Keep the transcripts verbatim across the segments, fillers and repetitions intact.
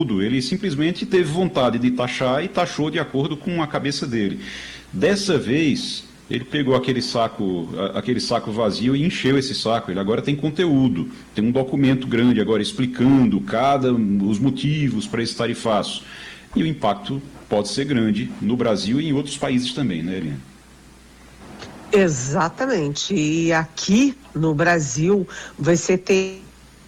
Ele simplesmente teve vontade de taxar e taxou de acordo com a cabeça dele. Dessa vez, ele pegou aquele saco, aquele saco vazio e encheu esse saco. Ele agora tem conteúdo, tem um documento grande agora explicando cada os motivos para esse tarifaço. E o impacto pode ser grande no Brasil e em outros países também, né, Eliane? Exatamente. E aqui no Brasil você tem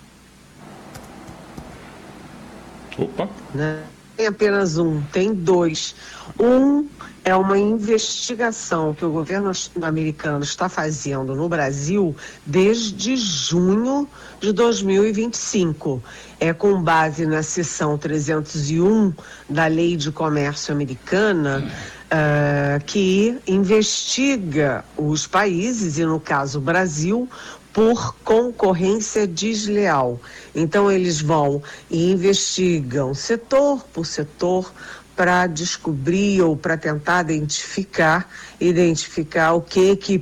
Opa! Né? Tem apenas um, tem dois. Um é uma investigação que o governo americano está fazendo no Brasil desde junho de dois mil e vinte e cinco. É com base na seção trezentos e um da Lei de Comércio Americana, uh, que investiga os países, e no caso o Brasil, por concorrência desleal. Então eles vão e investigam setor por setor para descobrir ou para tentar identificar, identificar o que que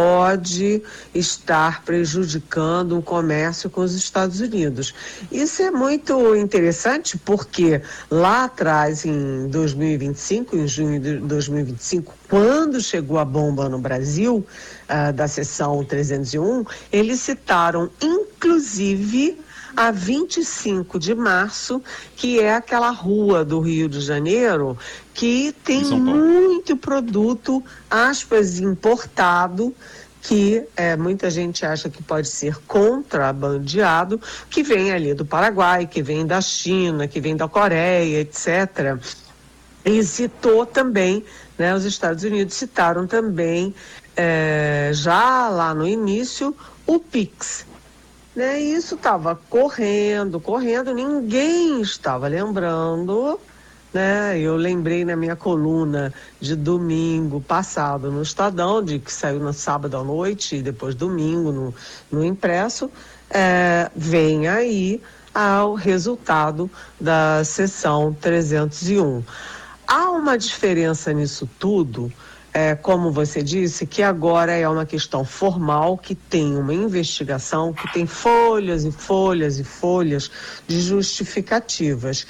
pode estar prejudicando o comércio com os Estados Unidos. Isso é muito interessante porque lá atrás, em dois mil e vinte e cinco, em junho de dois mil e vinte e cinco, quando chegou a bomba no Brasil, uh, da seção trezentos e um, eles citaram, inclusive, a vinte e cinco de março, que é aquela rua do Rio de Janeiro que tem muito produto, aspas, importado, que é, muita gente acha que pode ser contrabandeado, que vem ali do Paraguai, que vem da China, que vem da Coreia, etcétera. E citou também, né, os Estados Unidos citaram também, é, já lá no início, o Pix. Né, e isso estava correndo, correndo, ninguém estava lembrando, né? Eu lembrei na minha coluna de domingo passado no Estadão, de que saiu no sábado à noite e depois domingo no, no impresso, é, vem aí ao resultado da seção trezentos e um. Há uma diferença nisso tudo. É, como você disse, que agora é uma questão formal, que tem uma investigação, que tem folhas e folhas e folhas de justificativas.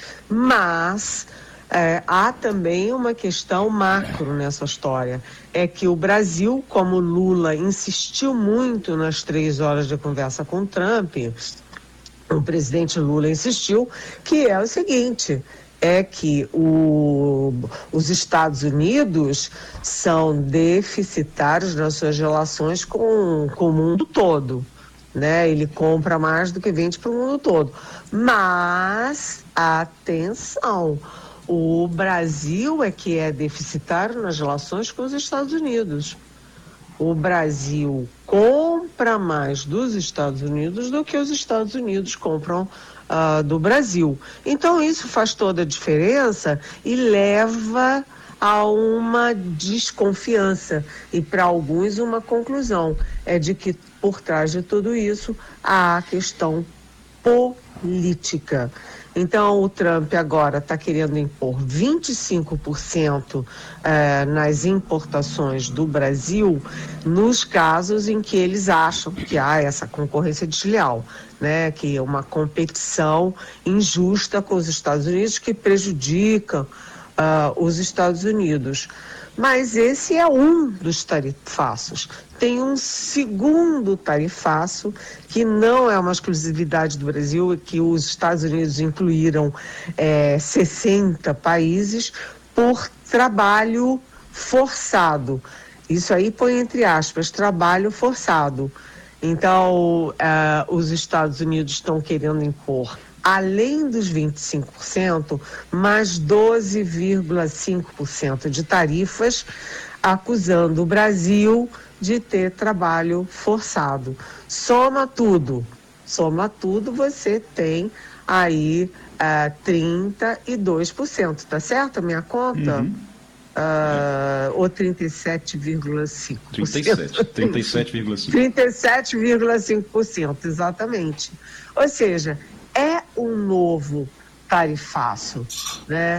Mas é, há também uma questão macro nessa história. É que o Brasil, como Lula insistiu muito nas três horas de conversa com Trump, o presidente Lula insistiu, que é o seguinte: é que o, os Estados Unidos são deficitários nas suas relações com, com o mundo todo, né? Ele compra mais do que vende para o mundo todo. Mas, atenção, o Brasil é que é deficitário nas relações com os Estados Unidos. O Brasil compra mais dos Estados Unidos do que os Estados Unidos compram Uh, do Brasil. Então isso faz toda a diferença e leva a uma desconfiança e para alguns uma conclusão, é de que por trás de tudo isso há a questão política. Então o Trump agora está querendo impor vinte e cinco por cento eh, nas importações do Brasil nos casos em que eles acham que há essa concorrência desleal, né? Que é uma competição injusta com os Estados Unidos que prejudica uh, os Estados Unidos. Mas esse é um dos tarifaços. Tem um segundo tarifaço que não é uma exclusividade do Brasil, que os Estados Unidos incluíram é, sessenta países por trabalho forçado. Isso aí põe entre aspas, trabalho forçado. Então, uh, os Estados Unidos estão querendo impor, além dos vinte e cinco por cento, mais doze vírgula cinco por cento de tarifas, acusando o Brasil de ter trabalho forçado. Soma tudo, soma tudo, você tem aí uh, trinta e dois por cento, tá certo a minha conta? Uhum. Uh, ou trinta e sete vírgula cinco por cento. trinta e sete vírgula cinco por cento. trinta e sete vírgula cinco por cento, exatamente. Ou seja, é um novo tarifaço, né?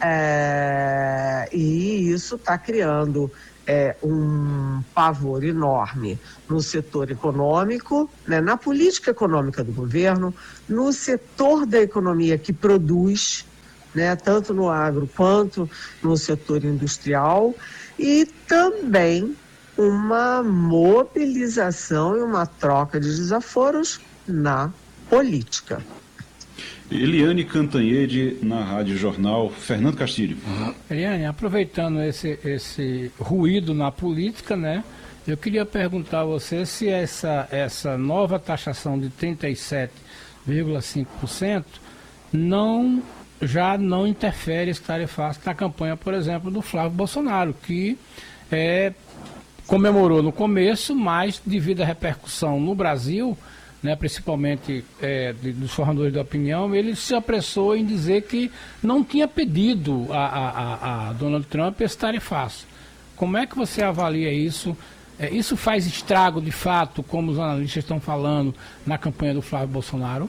É, e isso está criando é, um pavor enorme no setor econômico, né? Na política econômica do governo, no setor da economia que produz, né, tanto no agro quanto no setor industrial, e também uma mobilização e uma troca de desaforos na política. Eliane Cantanhede, na Rádio Jornal. Fernando Castilho. Eliane, aproveitando esse, esse ruído na política, né, eu queria perguntar a você se essa, essa nova taxação de trinta e sete vírgula cinco por cento não, já não interfere esse tarifaço na campanha, por exemplo, do Flávio Bolsonaro, que é, comemorou no começo, mas devido à repercussão no Brasil, né, principalmente é, de, dos formadores de opinião, ele se apressou em dizer que não tinha pedido a, a, a Donald Trump esse tarifaço. Como é que você avalia isso? É, isso faz estrago, de fato, como os analistas estão falando, na campanha do Flávio Bolsonaro?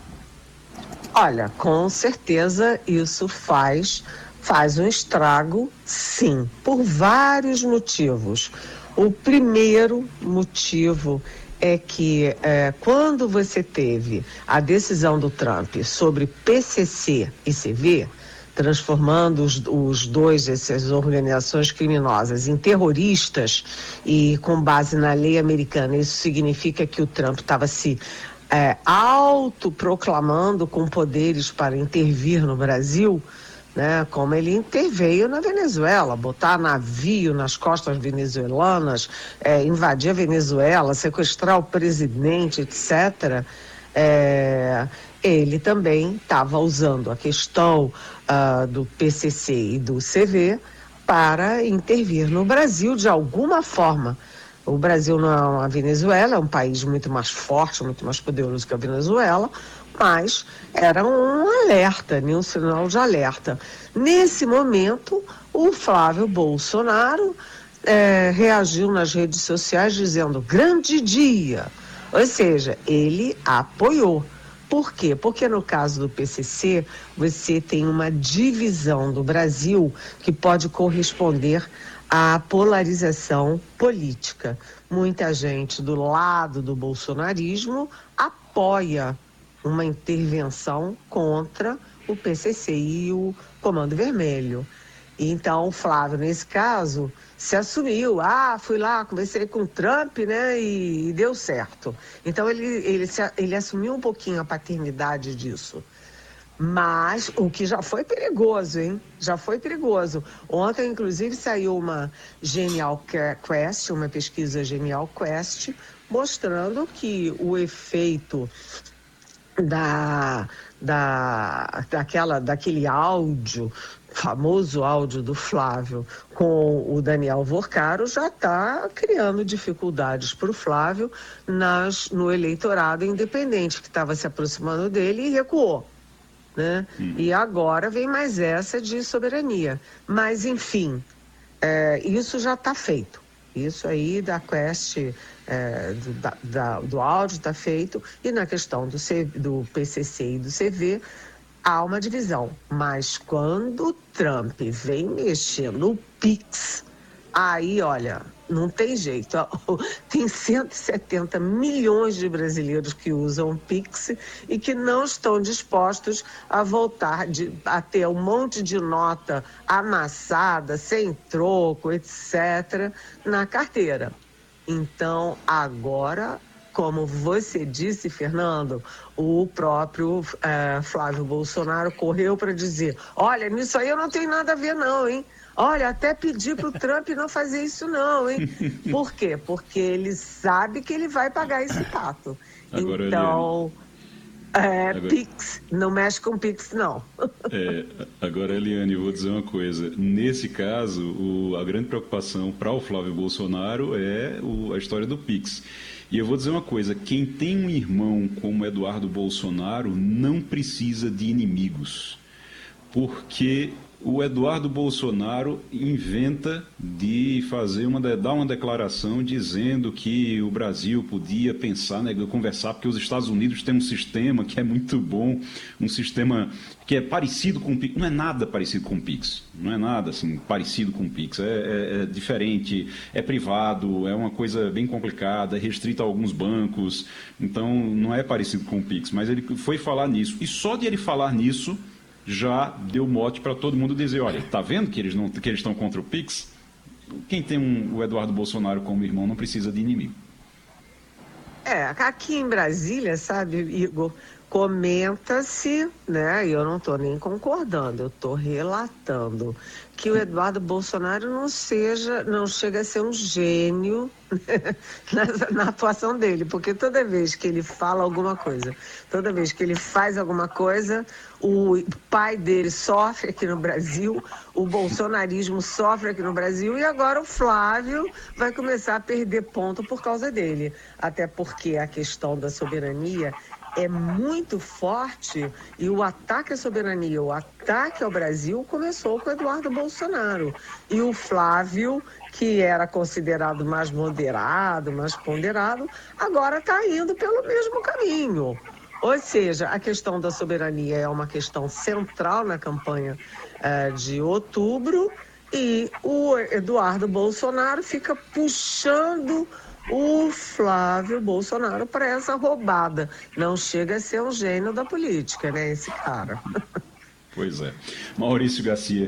Olha, com certeza isso faz, faz um estrago, sim, por vários motivos. O primeiro motivo é que é, quando você teve a decisão do Trump sobre P C C e C V, transformando os, os dois, essas organizações criminosas, em terroristas, e com base na lei americana, isso significa que o Trump estava se é, autoproclamando com poderes para intervir no Brasil, né, como ele interveio na Venezuela, botar navio nas costas venezuelanas, é, invadir a Venezuela, sequestrar o presidente, etcétera. É, ele também estava usando a questão uh, do P C C e do C V para intervir no Brasil de alguma forma. O Brasil não é uma Venezuela, é um país muito mais forte, muito mais poderoso que a Venezuela, mas era um alerta, um sinal de alerta. Nesse momento, o Flávio Bolsonaro é, reagiu nas redes sociais dizendo grande dia, ou seja, ele apoiou. Por quê? Porque no caso do P C C, você tem uma divisão do Brasil que pode corresponder à polarização política. Muita gente do lado do bolsonarismo apoia uma intervenção contra o P C C e o Comando Vermelho. Então, o Flávio, nesse caso, se assumiu. Ah, fui lá, conversei com o Trump, né, e, e deu certo. Então, ele, ele, se, ele assumiu um pouquinho a paternidade disso. Mas o que já foi perigoso, hein? Já foi perigoso. Ontem, inclusive, saiu uma Genial Quest, uma pesquisa Genial Quest, mostrando que o efeito da, da, daquela, daquele áudio, famoso áudio do Flávio com o Daniel Vorcaro, já está criando dificuldades para o Flávio nas, no eleitorado independente, que estava se aproximando dele e recuou. Né? Hum. E agora vem mais essa de soberania. Mas, enfim, é, isso já está feito. Isso aí da Quest, é, do, da, da, do áudio está feito, e na questão do, C, do P C C e do C V, há uma divisão. Mas quando o Trump vem mexer no Pix, aí, olha, não tem jeito. Tem cento e setenta milhões de brasileiros que usam o Pix e que não estão dispostos a voltar de, a ter um monte de nota amassada, sem troco, etcétera, na carteira. Então, agora, como você disse, Fernando, o próprio uh, Flávio Bolsonaro correu para dizer, olha, nisso aí eu não tenho nada a ver não, hein? Olha, até pedi para o Trump não fazer isso não, hein? Por quê? Porque ele sabe que ele vai pagar esse pato. Agora, então, é, agora... Pix, não mexe com Pix, não. É, agora, Eliane, eu vou dizer uma coisa. Nesse caso, o, a grande preocupação para o Flávio Bolsonaro é o, a história do Pix. E eu vou dizer uma coisa, quem tem um irmão como Eduardo Bolsonaro não precisa de inimigos. Porque o Eduardo Bolsonaro inventa de fazer uma, dar uma declaração dizendo que o Brasil podia pensar, né, conversar, porque os Estados Unidos têm um sistema que é muito bom, um sistema que é parecido com o Pix. Não é nada parecido com o Pix, não é nada assim, parecido com o Pix, é, é, é diferente, é privado, é uma coisa bem complicada, é restrito a alguns bancos, então não é parecido com o Pix, mas ele foi falar nisso. E só de ele falar nisso, já deu mote para todo mundo dizer, olha, tá vendo que eles não, que eles estão contra o Pix? Quem tem um, o Eduardo Bolsonaro como irmão não precisa de inimigo. É, aqui em Brasília, sabe, Igor, comenta-se, né, e eu não estou nem concordando, eu estou relatando que o Eduardo Bolsonaro não seja, não chega a ser um gênio na, na atuação dele, porque toda vez que ele fala alguma coisa, toda vez que ele faz alguma coisa, o pai dele sofre aqui no Brasil, o bolsonarismo sofre aqui no Brasil, e agora o Flávio vai começar a perder ponto por causa dele, até porque a questão da soberania é muito forte e o ataque à soberania, o ataque ao Brasil começou com Eduardo Bolsonaro. E o Flávio, que era considerado mais moderado, mais ponderado, agora está indo pelo mesmo caminho. Ou seja, a questão da soberania é uma questão central na campanha eh, de outubro e o Eduardo Bolsonaro fica puxando o Flávio Bolsonaro para essa roubada. Não chega a ser um gênio da política, né, esse cara. Pois é. Maurício Garcia.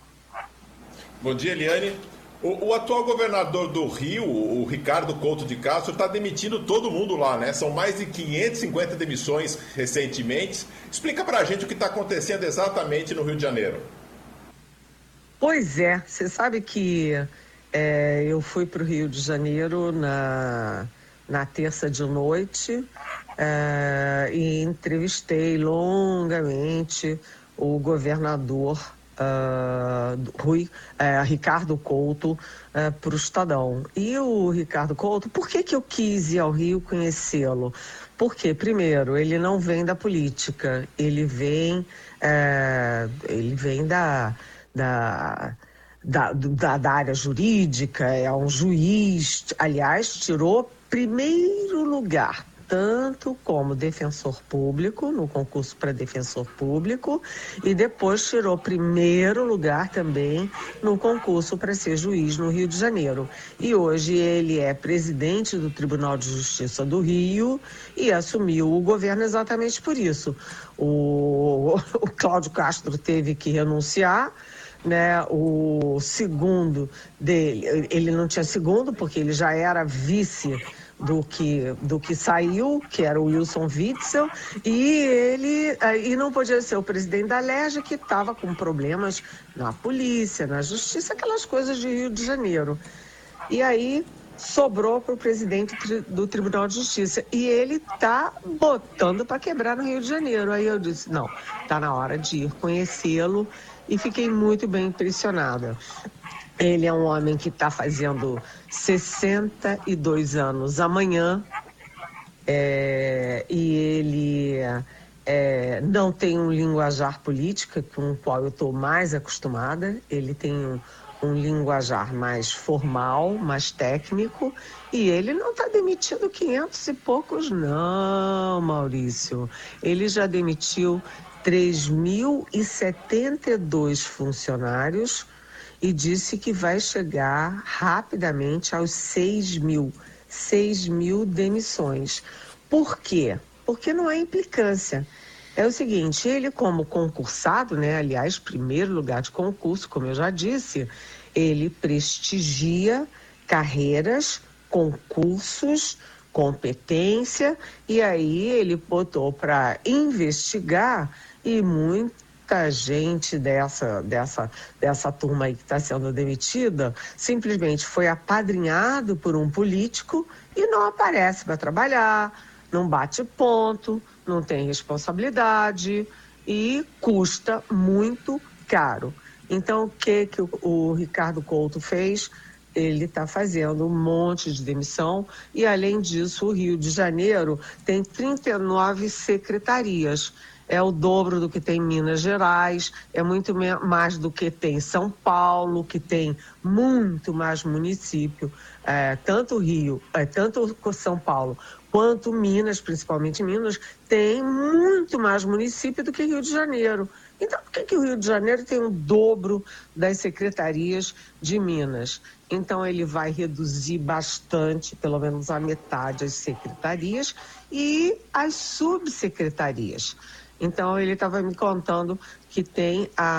Bom dia, Eliane. O, o atual governador do Rio, o Ricardo Couto de Castro, está demitindo todo mundo lá, né? São mais de quinhentas e cinquenta demissões recentemente. Explica para a gente o que está acontecendo exatamente no Rio de Janeiro. Pois é, você sabe que É, eu fui para o Rio de Janeiro na, na terça de noite é, e entrevistei longamente o governador uh, Rui, uh, Ricardo Couto uh, para o Estadão. E o Ricardo Couto, por que, que eu quis ir ao Rio conhecê-lo? Porque, primeiro, ele não vem da política, ele vem, uh, ele vem da... da Da, da, da área jurídica, é um juiz, aliás, tirou primeiro lugar, tanto como defensor público, no concurso para defensor público, e depois tirou primeiro lugar também no concurso para ser juiz no Rio de Janeiro. E hoje ele é presidente do Tribunal de Justiça do Rio e assumiu o governo exatamente por isso. O, o Cláudio Castro teve que renunciar, né, o segundo dele, ele não tinha segundo porque ele já era vice do que, do que saiu, que era o Wilson Witzel, e ele e não podia ser o presidente da Alerj, que estava com problemas na polícia, na justiça, aquelas coisas de Rio de Janeiro. E aí sobrou para o presidente do Tribunal de Justiça, e ele está botando para quebrar no Rio de Janeiro. Aí eu disse, não, está na hora de ir conhecê-lo, e fiquei muito bem impressionada. Ele é um homem que está fazendo sessenta e dois anos amanhã, é, e ele é, não tem um linguajar político com o qual eu estou mais acostumada. Ele tem um, um linguajar mais formal, mais técnico, e ele não está demitindo quinhentos e poucos, não, Maurício. Ele já demitiu três mil e setenta e dois funcionários e disse que vai chegar rapidamente aos seis mil, seis mil demissões. Por quê? Porque não há implicância. É o seguinte, ele como concursado, né, aliás, primeiro lugar de concurso, como eu já disse, ele prestigia carreiras, concursos, competência, e aí ele botou para investigar, e muita gente dessa, dessa, dessa turma aí que está sendo demitida simplesmente foi apadrinhado por um político e não aparece para trabalhar, não bate ponto, não tem responsabilidade e custa muito caro. Então, o que, que o, o Ricardo Couto fez? Ele está fazendo um monte de demissão e, além disso, o Rio de Janeiro tem trinta e nove secretarias. É o dobro do que tem em Minas Gerais, é muito mais do que tem São Paulo, que tem muito mais município, é, tanto Rio, é, tanto São Paulo quanto Minas, principalmente Minas, tem muito mais município do que Rio de Janeiro. Então, por que, que o Rio de Janeiro tem o dobro das secretarias de Minas? Então, ele vai reduzir bastante, pelo menos a metade, as secretarias e as subsecretarias. Então, ele estava me contando que tem a